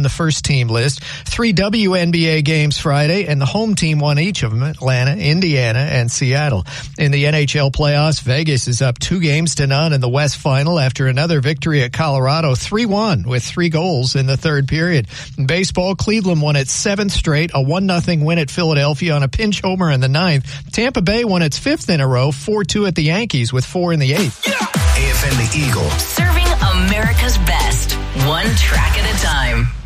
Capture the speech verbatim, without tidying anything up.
the first team list. Three W N B A games Friday, and the home team won each of them, Atlanta, Indiana, and Seattle. In the N H L playoffs, Vegas is up two games to none in the West Final after another victory at Colorado, three one, with three goals in the third period. In baseball, Cleveland won its seventh straight, a one nothing win at Philadelphia on a pinch homer in the ninth. Tampa Bay won its fifth in a row, four two at the Yankees with four in the eighth. Yeah! A F M The Eagle. Serving America's best, one track at a time.